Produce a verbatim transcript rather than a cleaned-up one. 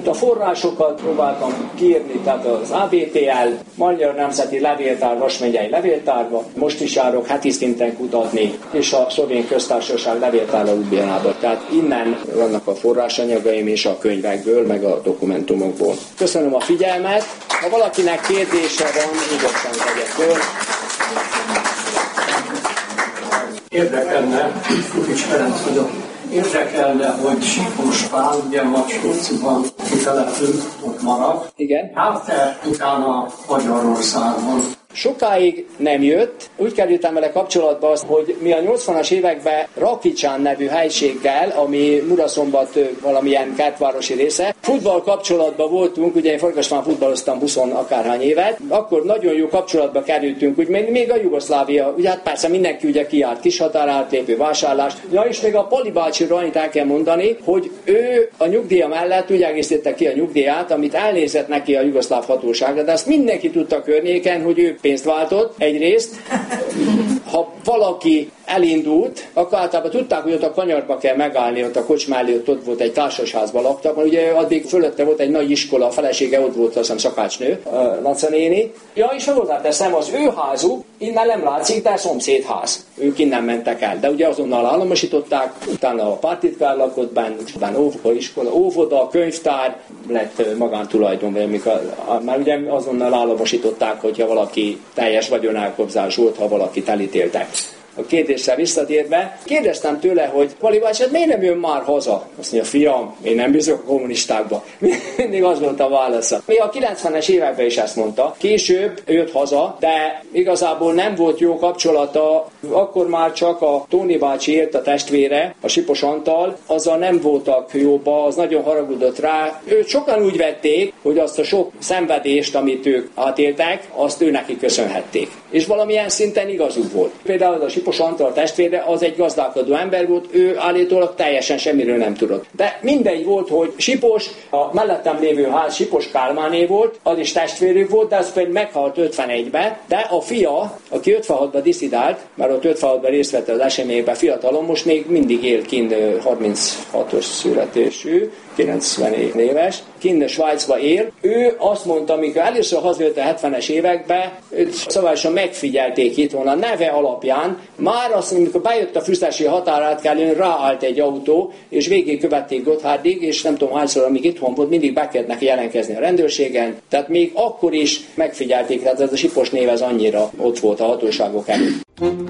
A forrásokat próbáltam kiírni, tehát az á bé té el, Magyar Nemzeti Levéltár, Vas megyei levéltárba, most is járok heti szinten kutatni, és a Szlovén Köztársaság levéltára Ljubljanába. Tehát innen vannak a forrásanyagaim és a könyvekből, meg a dokumentumokból. Köszönöm a figyelmet, ha valakinek kérdése van, nyugodtan tegye föl. Érdekelne, Kukics Ferenc vagyok, érdekelne, hogy Sipos Pál, ugye Macskóciban kitelepült, ott maradt. Igen. Hát utána Magyarországon. Sokáig nem jött. Úgy kerültem vele kapcsolatba, hogy mi a nyolcvanas években Rakicsán nevű helységgel, ami Muraszombat valamilyen kertvárosi része, futball kapcsolatban voltunk, ugye én Farkasván futballoztam húsz akárhány évet, akkor nagyon jó kapcsolatba kerültünk, úgy még, még a Jugoszlávia, ugye hát persze mindenki ugye kiállt kishatárátlépő vásárlás. Ja, és még a Pali bácsiról annyit el kell mondani, hogy ő a nyugdíja mellett úgy egészítette ki a nyugdíját, amit elnézett neki a jugoszláv hatóságra, de azt mindenki tudta a környéken, hogy ő pénzt váltott egyrészt. Ha valaki elindult, akkor általában tudták, hogy ott a kanyarba kell megállni, ott a kocsma előtt ott volt egy társasházban laktak, mert ugye addig fölötte volt egy nagy iskola, a felesége ott volt, azt hiszem szakácsnő, Laca néni. Ja, és hozzáteszem, az ő házuk innen nem látszik, de szomszédház. Ők innen mentek el, de ugye azonnal államosították, utána a pártitkár lakott benne, utána óvoda, iskola, óvoda, könyvtár, lett magántulajdon, már ugye azonnal államosították, hogyha valaki teljes vagyonelkobzás volt, ha valakit elítéltek. A kérdéssel visszatérve, kérdeztem tőle, hogy Pali bácsi, hát miért nem jön már haza? Azt mondja, fiam, én nem bízok a kommunistákba. Mindig az volt a válasza. Még a kilencvenes években is ezt mondta. Később jött haza, de igazából nem volt jó kapcsolata. Akkor már csak a Tóni bácsi élt, a testvére, a Sipos Antal, azzal nem voltak jóba, az nagyon haragudott rá. Őt sokan úgy vették, hogy azt a sok szenvedést, amit ők átéltek, azt ő neki köszönhették. És valamilyen szinten igazuk volt. Például a Sipos Antal testvére az egy gazdálkodó ember volt, ő állítólag teljesen semmiről nem tudott. De mindegy volt, hogy Sipos, a mellettem lévő ház Sipos Kálmáné volt, az is testvérük volt, de az pedig meghalt ötvenegyben, de a fia, aki ötvenhatban disszidált, mert ott ötvenhatban részt vett az eseményekben fiatalon, most még mindig él kint, harminchatos születésű, kilencven éves, kint Svájcba él. Ő azt mondta, amikor először hazajött a hetvenes években, szabályosan megfigyelték itthon a neve alapján, már azt, amikor bejött a füzesi határátkelőn, ráállt egy autó, és végig követték Gotthárdig, és nem tudom hányszor, amíg itthon volt, mindig be kellett neki jelentkezni a rendőrségen. Tehát még akkor is megfigyelték, tehát ez a Sipos név ez annyira ott volt a hatóságok előtt.